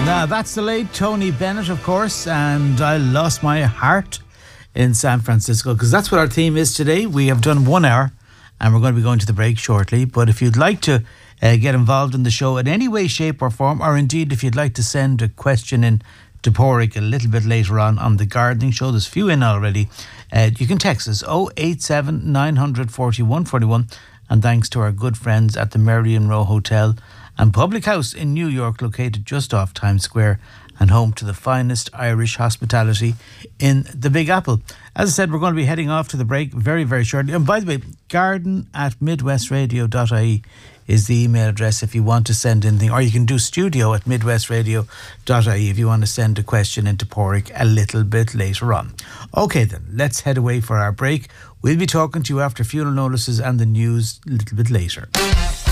That's the late Tony Bennett, of course, and I lost my heart in San Francisco, because that's what our theme is today. We have done 1 hour and we're going to be going to the break shortly. But if you'd like to get involved in the show in any way, shape or form, or indeed if you'd like to send a question in to Porrick a little bit later on the gardening show, there's a few in already, you can text us 087 900 41 41, and thanks to our good friends at the Merrion Row Hotel and Public House in New York, located just off Times Square and home to the finest Irish hospitality in the Big Apple. As I said, we're going to be heading off to the break very, very shortly. And by the way, garden@midwestradio.ie is the email address if you want to send anything, or you can do studio@midwestradio.ie if you want to send a question into Porrick a little bit later on. Okay then, let's head away for our break. We'll be talking to you after funeral notices and the news a little bit later.